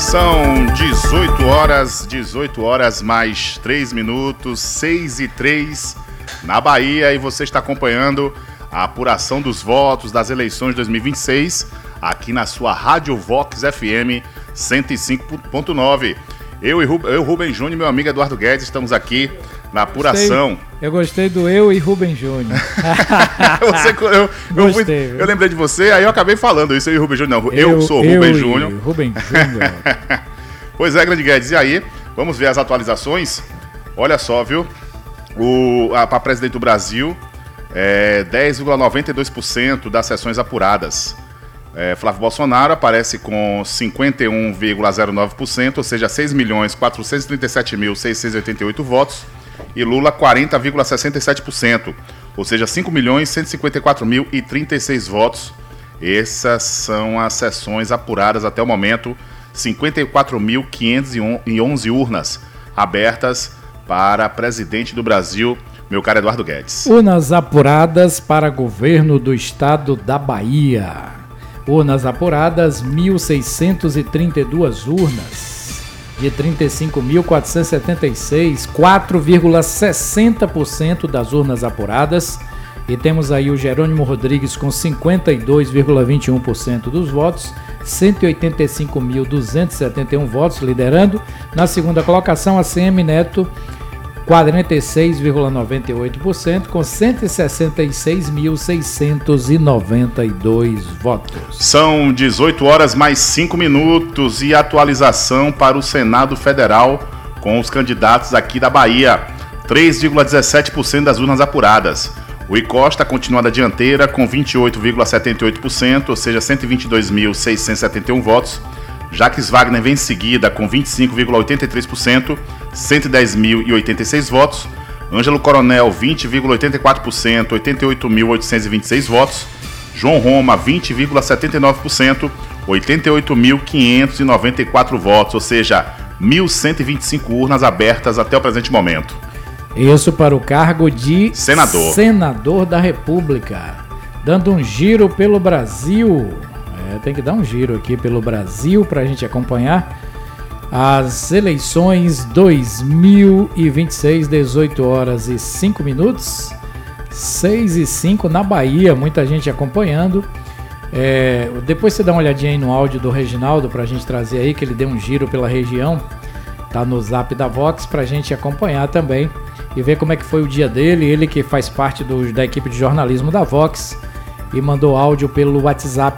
São 18 horas mais 3 minutos, 6h03 na Bahia, e você está acompanhando a apuração dos votos das eleições de 2026 aqui na sua Rádio Vox FM 105.9. Eu, Rubem Júnior e meu amigo Eduardo Guedes estamos aqui na apuração. Eu gostei do eu e Rubem Júnior. Eu lembrei de você, aí eu acabei falando isso, eu e Rubem Júnior. Não, eu sou Rubem Júnior. Rubem Júnior. Pois é, grande Guedes, e aí? Vamos ver as atualizações? Olha só, viu? Para presidente do Brasil, 10,92% das sessões apuradas. Flávio Bolsonaro aparece com 51,09%, ou seja, 6.437.688 votos, e Lula 40,67%, ou seja, 5.154.036 votos. Essas são as sessões apuradas até o momento, 54.511 urnas abertas para presidente do Brasil, meu caro Eduardo Guedes. Urnas apuradas para governo do estado da Bahia. Urnas apuradas, 1.632 urnas, de 35.476, 4,60% das urnas apuradas. E temos aí o Jerônimo Rodrigues com 52,21% dos votos, 185.271 votos, liderando. Na segunda colocação, a CM Neto, 46,98%, com 166.692 votos. São 18 horas mais 5 minutos e atualização para o Senado Federal com os candidatos aqui da Bahia. 3,17% das urnas apuradas. Rui Costa continua na dianteira com 28,78%, ou seja, 122.671 votos. Jacques Wagner vem em seguida com 25,83%, 110.086 votos. Ângelo Coronel, 20,84%, 88.826 votos. João Roma, 20,79%, 88.594 votos, ou seja, 1.125 urnas abertas até o presente momento. Isso para o cargo de senador da República. Dando um giro pelo Brasil. Tem que dar um giro aqui pelo Brasil para a gente acompanhar as eleições 2026, 18 horas e 5 minutos, 6h05 na Bahia, muita gente acompanhando. Depois você dá uma olhadinha aí no áudio do Reginaldo para a gente trazer aí, que ele deu um giro pela região, tá no zap da Vox, para a gente acompanhar também e ver como é que foi o dia dele, ele que faz parte da equipe de jornalismo da Vox. E mandou áudio pelo WhatsApp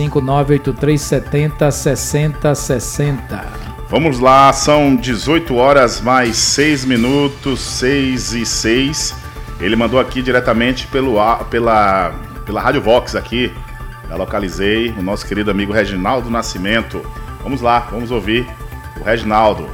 75983706060. Vamos lá, são 18 horas mais 6 minutos, 6h06. Ele mandou aqui diretamente pela Rádio Vox aqui. Já localizei o nosso querido amigo Reginaldo Nascimento. Vamos lá, vamos ouvir o Reginaldo.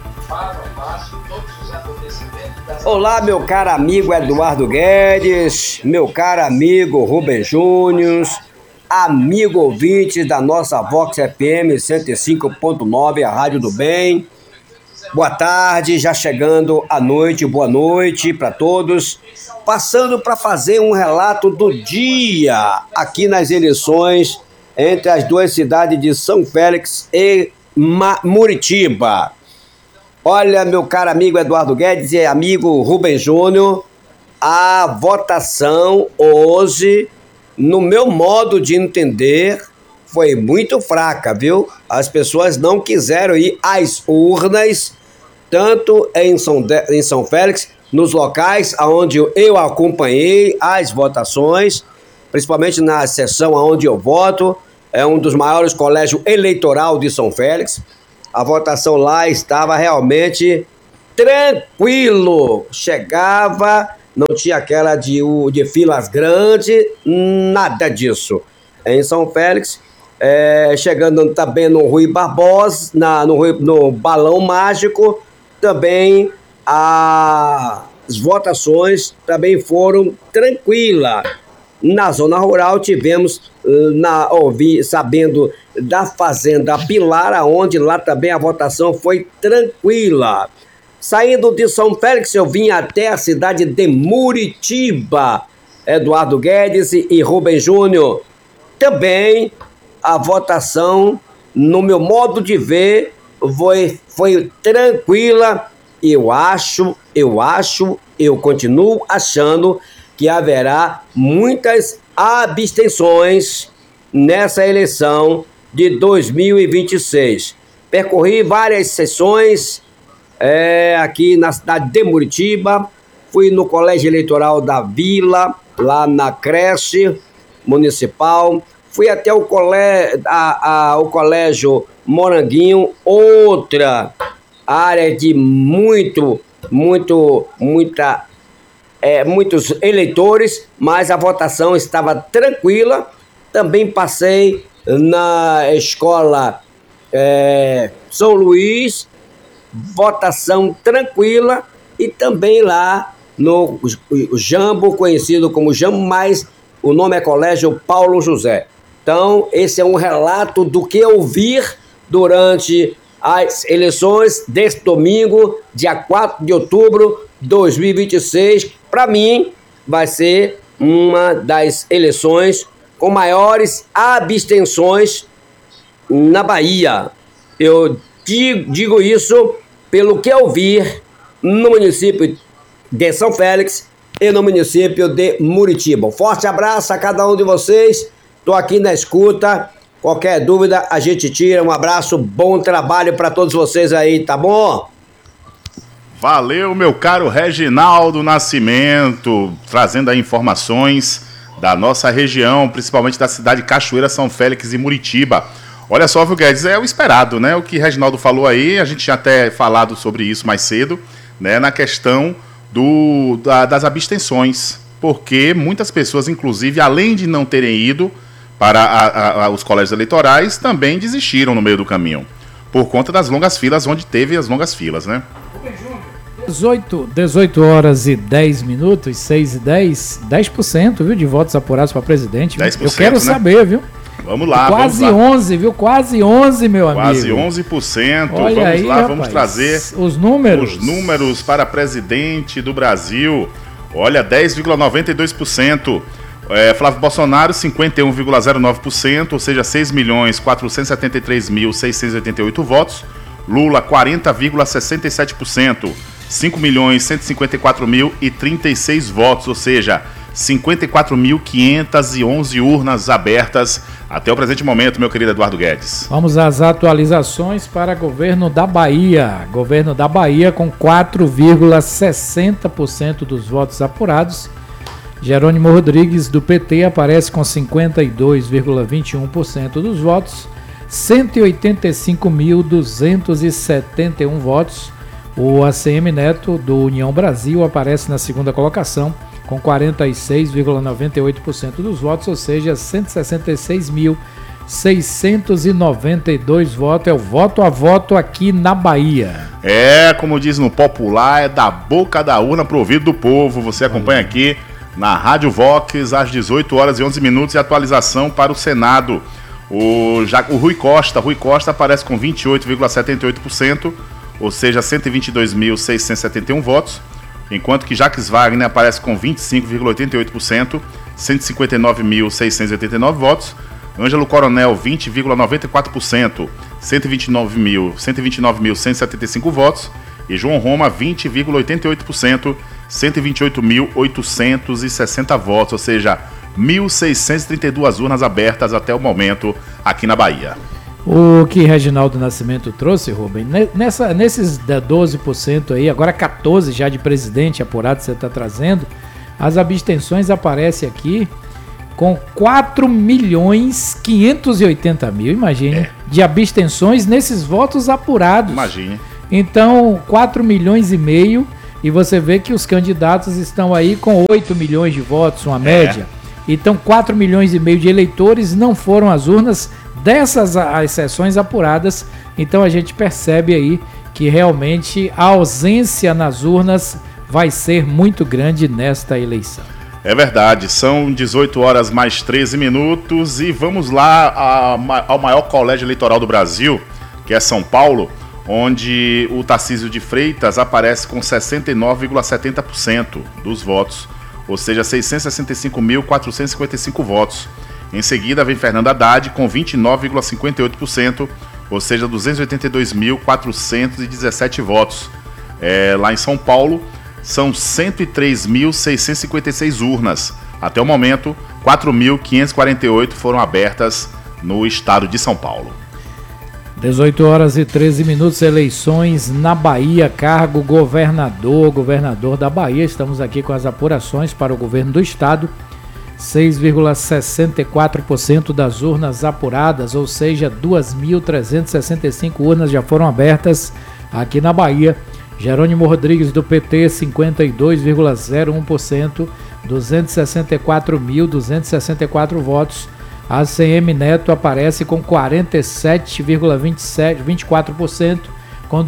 Olá, meu caro amigo Eduardo Guedes, meu caro amigo Rubem Júnior, amigo ouvinte da nossa Vox FM 105.9, a Rádio do Bem. Boa tarde, já chegando a noite, boa noite para todos. Passando para fazer um relato do dia aqui nas eleições entre as duas cidades de São Félix e Muritiba. Olha, meu caro amigo Eduardo Guedes e amigo Rubem Júnior, a votação hoje, no meu modo de entender, foi muito fraca, viu? As pessoas não quiseram ir às urnas, tanto em São Félix, nos locais onde eu acompanhei as votações, principalmente na seção onde eu voto, é um dos maiores colégios eleitoral de São Félix. A votação lá estava realmente tranquilo, chegava, não tinha aquela de filas grandes, nada disso. Em São Félix, chegando também no Rui Barbosa, no Balão Mágico, também as votações também foram tranquilas. Na zona rural tivemos, sabendo da Fazenda Pilar, onde lá também a votação foi tranquila. Saindo de São Félix, eu vim até a cidade de Muritiba. Eduardo Guedes e Rubem Júnior. Também a votação, no meu modo de ver, foi tranquila. Eu continuo achando que haverá muitas abstenções nessa eleição de 2026. Percorri várias sessões aqui na cidade de Muritiba, fui no Colégio Eleitoral da Vila, lá na creche municipal, fui até o Colégio Moranguinho, outra área de muitos eleitores, mas a votação estava tranquila. Também passei na escola São Luís, votação tranquila, e também lá no Jambo, conhecido como Jambo, mas o nome é Colégio Paulo José. Então, esse é um relato do que eu vi durante as eleições deste domingo, dia 4 de outubro de 2026. Para mim, vai ser uma das eleições com maiores abstenções na Bahia. Eu digo isso pelo que eu vi no município de São Félix e no município de Muritiba. Um forte abraço a cada um de vocês. Estou aqui na escuta. Qualquer dúvida a gente tira. Um abraço, bom trabalho para todos vocês aí, tá bom? Valeu, meu caro Reginaldo Nascimento, trazendo aí informações da nossa região, principalmente da cidade de Cachoeira, São Félix e Muritiba. Olha só, viu, Guedes, é o esperado, né? O que Reginaldo falou aí, a gente tinha até falado sobre isso mais cedo, né? Na questão das abstenções, porque muitas pessoas, inclusive, além de não terem ido para os colégios eleitorais, também desistiram no meio do caminho, por conta das longas filas, onde teve as longas filas, né? 18 horas e 10 minutos, 6 e 10, 10%, viu, de votos apurados para presidente. 10%, eu quero, né, saber, viu? Vamos lá, quase 11, viu? Quase 11, meu amigo. Quase 11%. Olha vamos aí, lá, rapaz, vamos trazer os números para presidente do Brasil. Olha, 10,92%. Flávio Bolsonaro, 51,09%, ou seja, 6.473.688 votos. Lula, 40,67%, 5.154.036 votos, ou seja, 54.511 urnas abertas até o presente momento, meu querido Eduardo Guedes. Vamos às atualizações para governo da Bahia. Governo da Bahia com 4,60% dos votos apurados. Jerônimo Rodrigues, do PT, aparece com 52,21% dos votos. 185.271 votos. O ACM Neto, do União Brasil, aparece na segunda colocação com 46,98% dos votos, ou seja, 166.692 votos. É o voto a voto aqui na Bahia. Como diz no popular, é da boca da urna pro ouvido do povo. Você acompanha aqui na Rádio Vox às 18 horas e 11 minutos e atualização para o Senado. O Rui Costa aparece com 28,78%, ou seja, 122.671 votos, enquanto que Jacques Wagner aparece com 25,88%, 159.689 votos, Ângelo Coronel 20,94%, 129.175 votos, e João Roma 20,88%, 128.860 votos, ou seja, 1.632 urnas abertas até o momento aqui na Bahia. O que Reginaldo Nascimento trouxe, Rubem, nesses 12% aí, agora 14% já de presidente apurado você está trazendo, as abstenções aparecem aqui com 4.580.000, imagine, de abstenções nesses votos apurados. Imagine. Então, 4,5 milhões, e você vê que os candidatos estão aí com 8 milhões de votos, uma média. Então, 4,5 milhões de eleitores não foram às urnas dessas as sessões apuradas. Então, a gente percebe aí que realmente a ausência nas urnas vai ser muito grande nesta eleição. É verdade, são 18 horas mais 13 minutos e vamos lá ao maior colégio eleitoral do Brasil, que é São Paulo, onde o Tarcísio de Freitas aparece com 69,70% dos votos, ou seja, 665.455 votos. Em seguida vem Fernando Haddad com 29,58%, ou seja, 282.417 votos. Lá em São Paulo, são 103.656 urnas. Até o momento, 4.548 foram abertas no estado de São Paulo. 18 horas e 13 minutos, eleições na Bahia, cargo governador da Bahia. Estamos aqui com as apurações para o governo do estado. 6,64% das urnas apuradas, ou seja, 2.365 urnas já foram abertas aqui na Bahia. Jerônimo Rodrigues do PT, 52,01%, 264.264 votos. ACM Neto aparece com 47,24%, com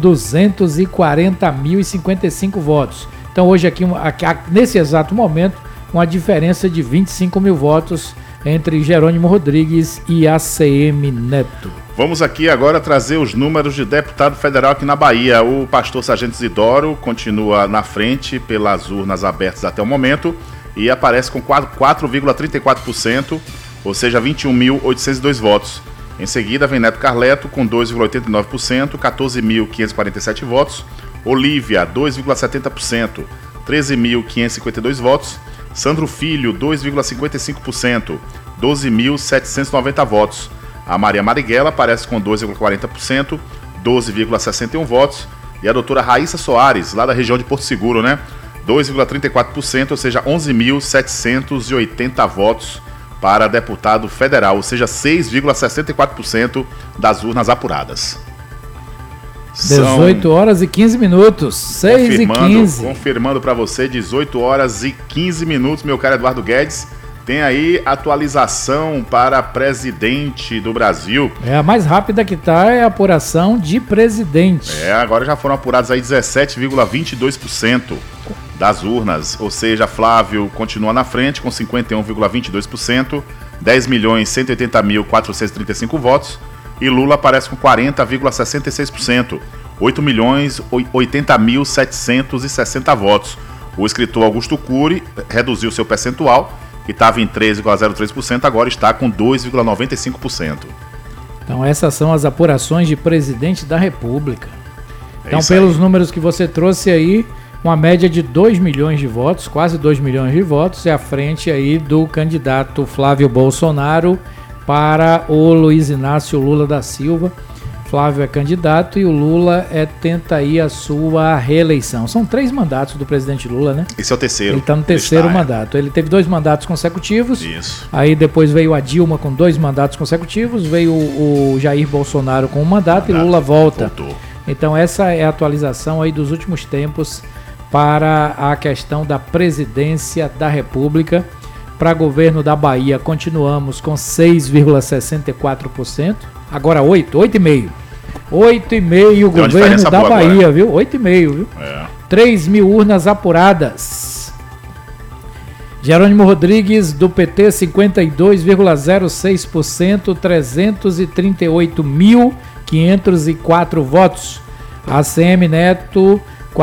240.055 votos. Então hoje aqui, nesse exato momento, uma diferença de 25 mil votos entre Jerônimo Rodrigues e ACM Neto. Vamos aqui agora trazer os números de deputado federal aqui na Bahia. O pastor Sargento Isidoro continua na frente pelas urnas abertas até o momento e aparece com 4,34%, ou seja, 21.802 votos. Em seguida vem Neto Carleto com 2,89%, 14.547 votos. Olívia, 2,70%, 13.552 votos. Sandro Filho, 2,55%, 12.790 votos. A Maria Marighella aparece com 2,40%, 12,61 votos. E a doutora Raíssa Soares, lá da região de Porto Seguro, 2,34%, ou seja, 11.780 votos para deputado federal, ou seja, 6,64% das urnas apuradas. 18 horas e 15 minutos, 6 e 15. Confirmando para você, 18 horas e 15 minutos, meu caro Eduardo Guedes. Tem aí atualização para presidente do Brasil. A mais rápida que está é a apuração de presidente. Agora já foram apurados aí 17,22% das urnas, ou seja, Flávio continua na frente com 51,22%, 10.180.435 votos, e Lula aparece com 40,66%, 8.080.760 votos. O escritor Augusto Cury reduziu seu percentual, que estava em 3,03%, agora está com 2,95%. Então essas são as apurações de presidente da República. Então pelos números que você trouxe aí, uma média de 2 milhões de votos, quase 2 milhões de votos, é à frente aí do candidato Flávio Bolsonaro para o Luiz Inácio Lula da Silva. Flávio é candidato e o Lula tenta aí a sua reeleição. São 3 mandatos do presidente Lula, Esse é o terceiro. Ele está no terceiro mandato. Ele teve 2 mandatos consecutivos. Isso. Aí depois veio a Dilma com 2 mandatos consecutivos, veio o Jair Bolsonaro com 1 mandato e Lula voltou. Então essa é a atualização aí dos últimos tempos para a questão da presidência da República. Para governo da Bahia, continuamos com 6,64%. Agora 8,5%. 8,5% governo da Bahia, viu? 8,5%, viu? 3 mil urnas apuradas. Jerônimo Rodrigues, do PT, 52,06%, 338.504 votos. ACM Neto,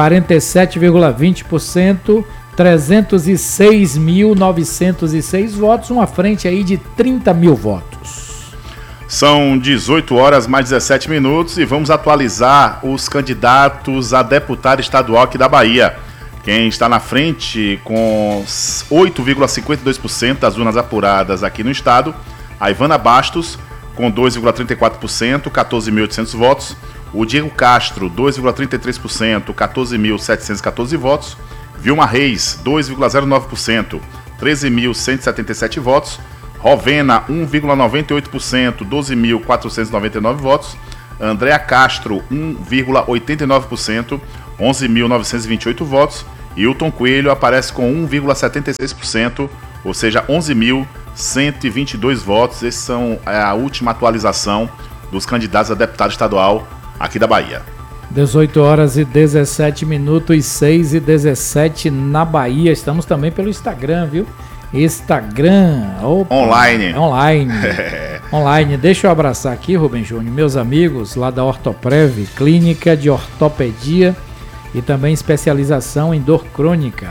47,20%, 306.906 votos, uma frente aí de 30 mil votos. São 18 horas mais 17 minutos e vamos atualizar os candidatos a deputado estadual aqui da Bahia. Quem está na frente com 8,52% das urnas apuradas aqui no estado, a Ivana Bastos, com 2,34%, 14.800 votos. O Diego Castro, 2,33%, 14.714 votos. Vilma Reis, 2,09%, 13.177 votos. Rovena, 1,98%, 12.499 votos. Andréa Castro, 1,89%, 11.928 votos. E Hilton Coelho aparece com 1,76%, ou seja, 11.122 votos. Esses são a última atualização dos candidatos a deputado estadual aqui da Bahia. 18 horas e 17 minutos, 6 e 17 na Bahia. Estamos também pelo Instagram, viu? Instagram. Opa, online. Online. Deixa eu abraçar aqui, Rubem Júnior, meus amigos lá da Ortoprev, clínica de ortopedia e também especialização em dor crônica.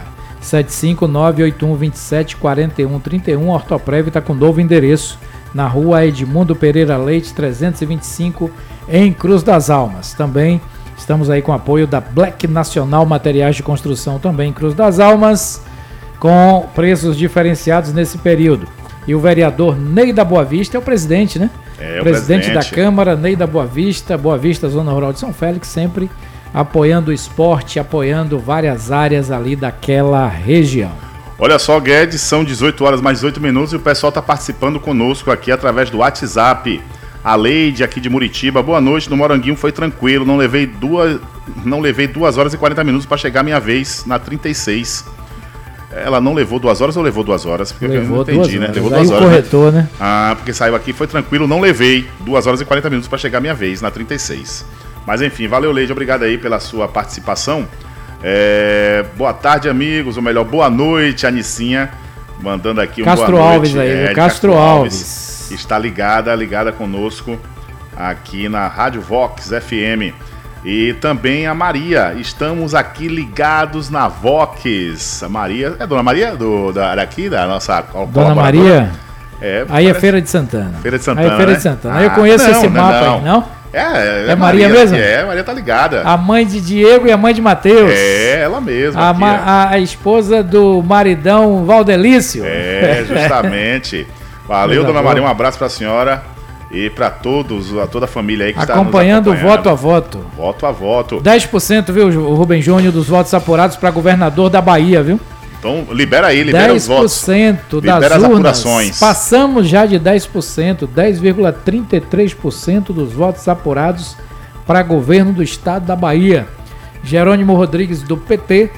75981274131. Ortoprev está com novo endereço na rua Edmundo Pereira Leite, 325, em Cruz das Almas. Também estamos aí com apoio da Black Nacional Materiais de Construção, também em Cruz das Almas, com preços diferenciados nesse período. E o vereador Ney da Boa Vista é o presidente, né? É o presidente da Câmara, Ney da Boa Vista, Zona Rural de São Félix, sempre apoiando o esporte, apoiando várias áreas ali daquela região. Olha só, Guedes, são 18 horas mais 18 minutos e o pessoal está participando conosco aqui através do WhatsApp. A Leide aqui de Muritiba, boa noite, no Moranguinho foi tranquilo, não levei 2 horas e 40 minutos para chegar a minha vez na 36. Ela não levou 2 horas ou levou 2 horas? Porque levou eu não entendi, né? Levou 2 horas. O corretor, né? Ah, porque saiu aqui, foi tranquilo, não levei 2 horas e 40 minutos para chegar a minha vez na 36. Mas enfim, valeu, Leide, obrigado aí pela sua participação. Boa tarde, amigos, ou melhor, boa noite, Anicinha, mandando aqui Castro boa Alves noite. Aí, Castro Alves. Está ligada conosco aqui na Rádio Vox FM. E também a Maria, estamos aqui ligados na Vox. A Maria, Dona Maria daqui, da nossa Dona Maria? Aí parece... é Feira de Santana. Feira de Santana, aí é Feira de Santana. Aí eu conheço esse mapa aí, não? É Maria mesmo? Maria tá ligada. A mãe de Diego e a mãe de Mateus. Ela mesma. A esposa do maridão Valdelício. Justamente. Valeu, Dona Maria, um abraço pra senhora e pra toda a família aí que está nos acompanhando voto a voto. Voto a voto. 10%, viu, Rubem Júnior, dos votos apurados para governador da Bahia, viu? Então, libera os votos. 10% das as urnas. apurações. Passamos já de 10%, 10,33% dos votos apurados para governo do estado da Bahia. Jerônimo Rodrigues, do PT,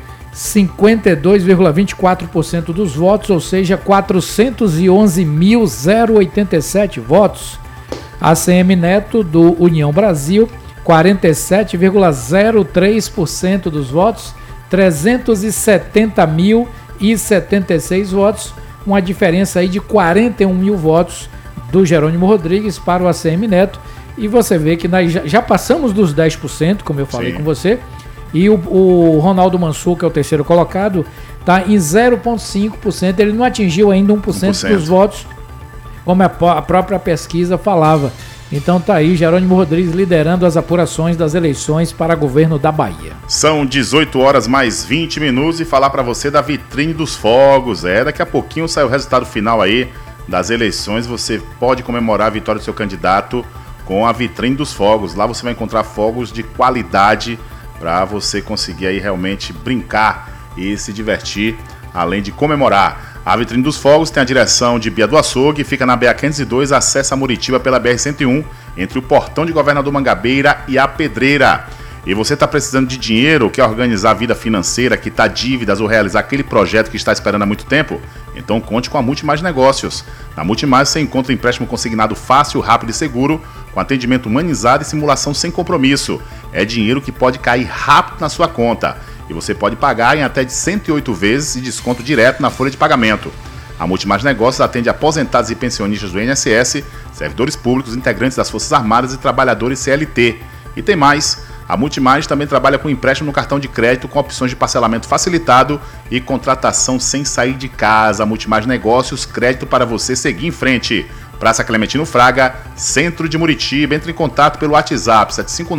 52,24% dos votos, ou seja, 411.087 votos. ACM Neto, do União Brasil, 47,03% dos votos, 370.076 votos, uma diferença aí de 41 mil votos do Jerônimo Rodrigues para o ACM Neto. E você vê que nós já passamos dos 10%, como eu falei com você, e o Ronaldo Mansur, que é o terceiro colocado, está em 0,5%, ele não atingiu ainda 1% dos votos, como a própria pesquisa falava. Então tá aí, Jerônimo Rodrigues liderando as apurações das eleições para governo da Bahia. São 18 horas mais 20 minutos e falar para você da vitrine dos fogos. Daqui a pouquinho sai o resultado final aí das eleições. Você pode comemorar a vitória do seu candidato com a vitrine dos fogos. Lá você vai encontrar fogos de qualidade para você conseguir aí realmente brincar e se divertir, além de comemorar. A vitrine dos fogos tem a direção de Bia do Açougue, fica na BA-502, acessa Muritiba pela BR-101, entre o Portão de Governador Mangabeira e a Pedreira. E você está precisando de dinheiro, quer organizar a vida financeira, quitar dívidas ou realizar aquele projeto que está esperando há muito tempo? Então conte com a Multimais Negócios. Na Multimais você encontra empréstimo consignado fácil, rápido e seguro, com atendimento humanizado e simulação sem compromisso. É dinheiro que pode cair rápido na sua conta. E você pode pagar em até de 108 vezes e desconto direto na folha de pagamento. A Multimais Negócios atende aposentados e pensionistas do INSS, servidores públicos, integrantes das Forças Armadas e trabalhadores CLT. E tem mais, a Multimais também trabalha com empréstimo no cartão de crédito com opções de parcelamento facilitado e contratação sem sair de casa. A Multimais Negócios, crédito para você seguir em frente. Praça Clementino Fraga, centro de Muritiba. Entre em contato pelo WhatsApp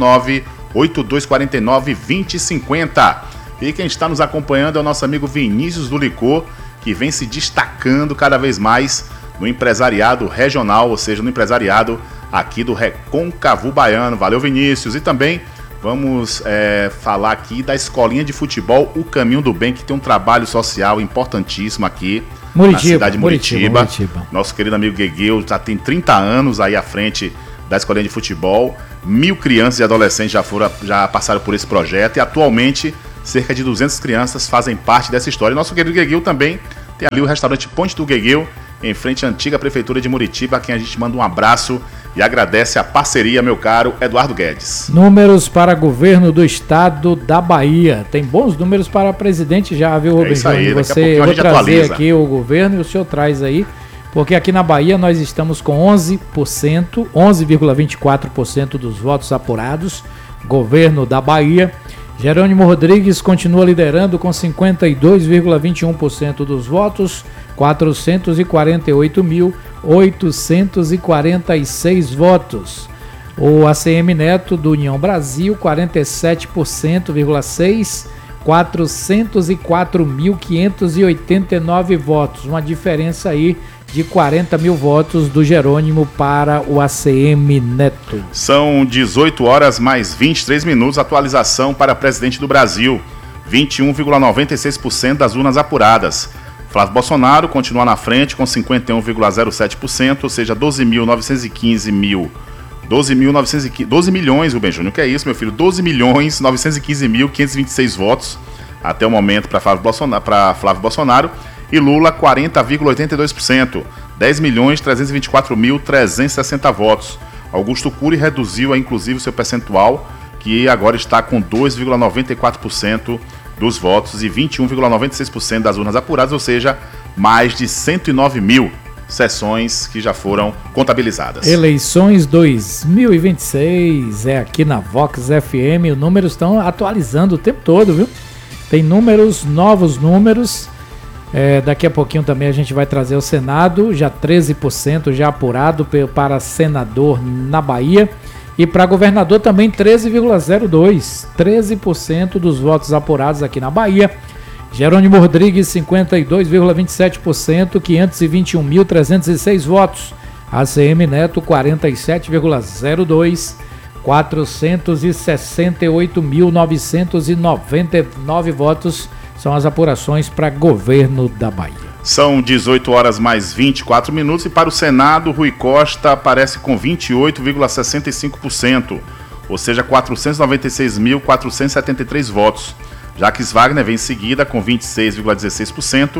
759-8249-2050. E quem está nos acompanhando é o nosso amigo Vinícius do Licor, que vem se destacando cada vez mais no empresariado regional, ou seja, no empresariado aqui do Recôncavo Baiano. Valeu, Vinícius. E também vamos falar aqui da escolinha de futebol O Caminho do Bem, que tem um trabalho social importantíssimo aqui na cidade de Muritiba. Nosso querido amigo Guegueu já tem 30 anos aí à frente da escolinha de futebol. 1.000 crianças e adolescentes já passaram por esse projeto e atualmente cerca de 200 crianças fazem parte dessa história. Nosso querido Guegueu também tem ali o restaurante Ponte do Guegueu, em frente à antiga prefeitura de Muritiba, a quem a gente manda um abraço e agradece a parceria, meu caro Eduardo Guedes. Números para governo do estado da Bahia. Tem bons números para presidente já, viu, Rubem Júnior? Eu vou trazer aqui o governo e o senhor traz aí, porque aqui na Bahia nós estamos com 11,24% dos votos apurados, governo da Bahia. Jerônimo Rodrigues continua liderando com 52,21% dos votos, 448.846 votos. O ACM Neto do União Brasil, 47,6%, 404.589 votos. Uma diferença aí de 40 mil votos do Jerônimo para o ACM Neto. São 18 horas mais 23 minutos. Atualização para presidente do Brasil. 21,96% das urnas apuradas. Flávio Bolsonaro continua na frente com 51,07%, ou seja, 12 milhões, Rubem Júnior, o que é isso, meu filho? 12.915.526 votos até o momento para Flávio Bolsonaro, e Lula 40,82%, 10.324.360 votos. Augusto Cury reduziu, inclusive, o seu percentual, que agora está com 2,94% dos votos e 21,96% das urnas apuradas, ou seja, mais de 109 mil sessões que já foram contabilizadas. Eleições 2026 é aqui na Vox FM. Os números estão atualizando o tempo todo, viu? Tem números, novos números. Daqui a pouquinho também a gente vai trazer o Senado, já 13% já apurado para senador na Bahia. E para governador também 13,02%, 13% dos votos apurados aqui na Bahia. Jerônimo Rodrigues, 52,27%, 521.306 votos. ACM Neto, 47,02%, 468.999 votos. São as apurações para governo da Bahia. São 18 horas mais 24 minutos e para o Senado, Rui Costa aparece com 28,65%, ou seja, 496.473 votos. Jacques Wagner vem em seguida com 26,16%,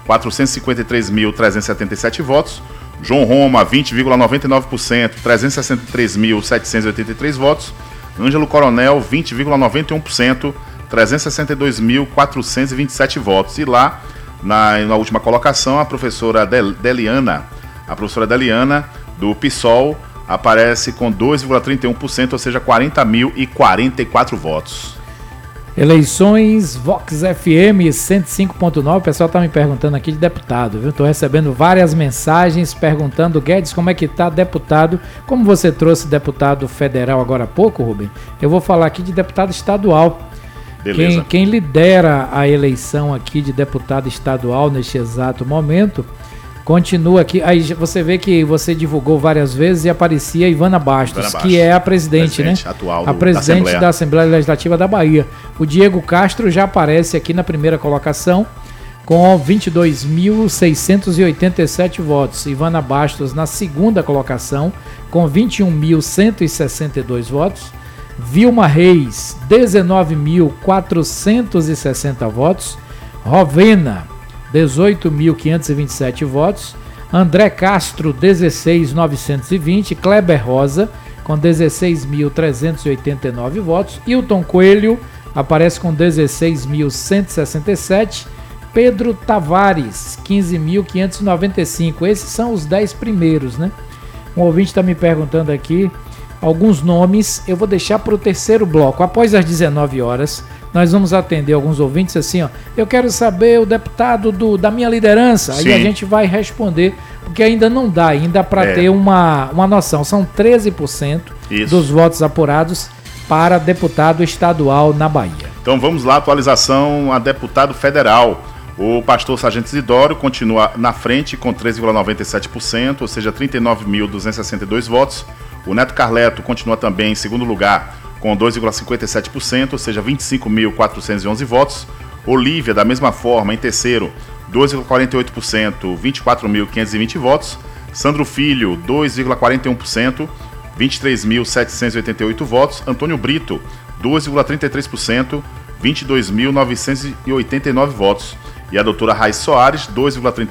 453.377 votos. João Roma, 20,99%, 363.783 votos. Ângelo Coronel, 20,91%, 362.427 votos. E lá, na última colocação, a professora Deliana do PSOL, aparece com 2,31%, ou seja, 40.044 votos. Eleições Vox FM 105.9, o pessoal tá me perguntando aqui de deputado, viu? Tô recebendo várias mensagens perguntando, Guedes, como é que tá deputado? Como você trouxe deputado federal agora há pouco, Rubem, eu vou falar aqui de deputado estadual. Beleza. Quem lidera a eleição aqui de deputado estadual neste exato momento, continua aqui. Aí você vê que você divulgou várias vezes e aparecia Ivana Bastos, que é a presidente, né? Atual a presidente da Assembleia Legislativa da Bahia. O Diego Castro já aparece aqui na primeira colocação com 22.687 votos. Ivana Bastos na segunda colocação com 21.162 votos. Vilma Reis, 19.460 votos. Rovena, 18.527 votos. André Castro, 16.920. Kleber Rosa, com 16.389 votos. Hilton Coelho aparece com 16.167. Pedro Tavares, 15.595. Esses são os 10 primeiros, né? Um ouvinte está me perguntando aqui alguns nomes. Eu vou deixar para o terceiro bloco. Após as 19 horas, nós vamos atender alguns ouvintes assim, ó. Eu quero saber o deputado da minha liderança. Sim. Aí a gente vai responder, porque ainda não dá para ter uma noção. São 13% dos votos apurados para deputado estadual na Bahia. Então vamos lá, atualização a deputado federal. O pastor Sargento Isidoro continua na frente com 13,97%, ou seja, 39.262 votos. O Neto Carleto continua também em segundo lugar com 2,57%, ou seja, 25.411 votos. Olívia, da mesma forma, em terceiro, 2,48%, 24.520 votos. Sandro Filho, 2,41%, 23.788 votos. Antônio Brito, 2,33%, 22.989 votos. E a doutora Raiz Soares, 2,31%,